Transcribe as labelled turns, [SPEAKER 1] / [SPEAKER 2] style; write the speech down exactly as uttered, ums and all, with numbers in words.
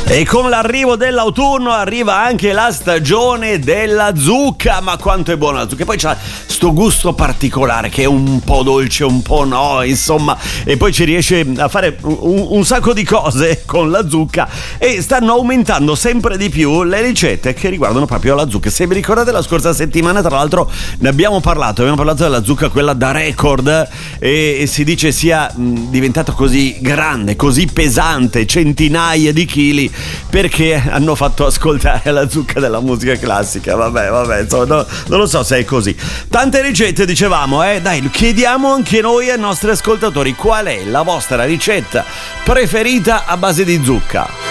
[SPEAKER 1] E con l'arrivo dell'autunno arriva anche la stagione della zucca. Ma quanto è buona la zucca! E poi c'ha sto gusto particolare che è un po' dolce, un po' no, insomma. E poi ci riesce a fare un, un sacco di cose con la zucca. E stanno aumentando sempre di più le ricette che riguardano proprio la zucca. Se vi ricordate la scorsa settimana, tra l'altro, ne abbiamo parlato. Abbiamo parlato della zucca, quella da record. E, e si dice sia mh, diventata così grande, così pesante, centinaia di chili, perché hanno fatto ascoltare la zucca della musica classica. Vabbè, vabbè, insomma, no, non lo so se è così. Tante ricette, dicevamo, eh? Dai, chiediamo anche noi ai nostri ascoltatori qual è la vostra ricetta preferita a base di zucca.